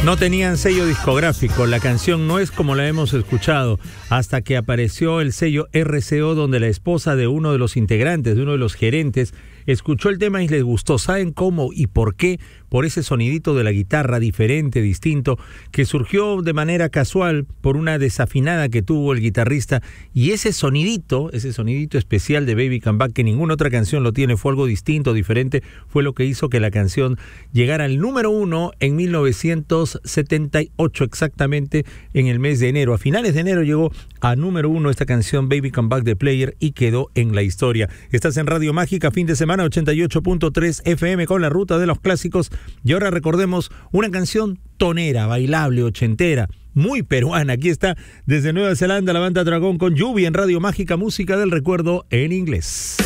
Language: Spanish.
No tenían sello discográfico, la canción no es como la hemos escuchado, hasta que apareció el sello RCO, donde la esposa de uno de los integrantes, de uno de los gerentes, escuchó el tema y les gustó. ¿Saben cómo y por qué? Por ese sonidito de la guitarra diferente, distinto, que surgió de manera casual por una desafinada que tuvo el guitarrista, y ese sonidito especial de Baby Come Back, que ninguna otra canción lo tiene, fue algo distinto, diferente, fue lo que hizo que la canción llegara al número 1 en 1978, exactamente en el mes de enero. A finales de enero llegó a número 1 esta canción Baby Come Back de Player y quedó en la historia. Estás en Radio Mágica, fin de semana, 88.3 FM con la ruta de los clásicos. Y ahora recordemos una canción tonera, bailable, ochentera, muy peruana. Aquí está desde Nueva Zelanda la banda Dragón con Lluvia en Radio Mágica, música del recuerdo en inglés.